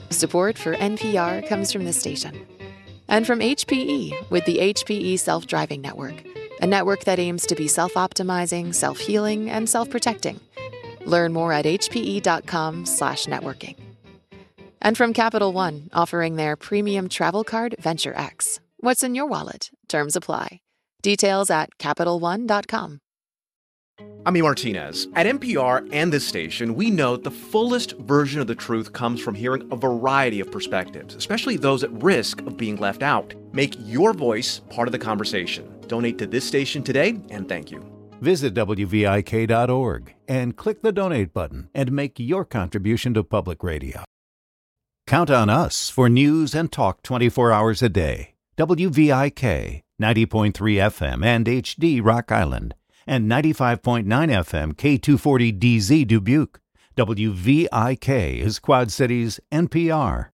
Support for NPR comes from this station. And from HPE with the HPE Self-Driving Network, a network that aims to be self-optimizing, self-healing, and self-protecting. Learn more at hpe.com/networking. And from Capital One, offering their premium travel card Venture X. What's in your wallet? Terms apply. Details at CapitalOne.com. I'm E. Martinez. At NPR and this station, we note the fullest version of the truth comes from hearing a variety of perspectives, especially those at risk of being left out. Make your voice part of the conversation. Donate to this station today, and thank you. Visit WVIK.org and click the donate button and make your contribution to public radio. Count on us for news and talk 24 hours a day. WVIK, 90.3 FM and HD Rock Island, and 95.9 FM K240DZ Dubuque. WVIK is Quad Cities NPR.